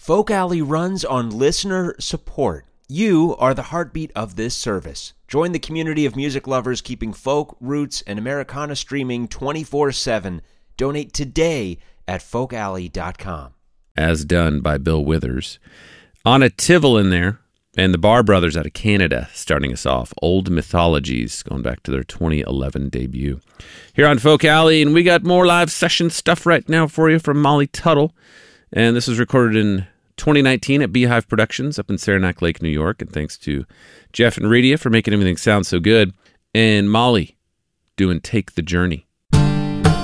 Folk Alley runs on listener support. You are the heartbeat of this service. Join the community of music lovers keeping folk, roots, and Americana streaming 24/7. Donate today at folkalley.com. As done by Bill Withers. Anna Tivel in there, and the Barr Brothers out of Canada starting us off. Old Mythologies, going back to their 2011 debut. Here on Folk Alley, and we got more live session stuff right now for you from Molly Tuttle. And this was recorded in 2019 at Beehive Productions up in Saranac Lake, New York. And thanks to Jeff and Radia for making everything sound so good. And Molly doing Take the Journey.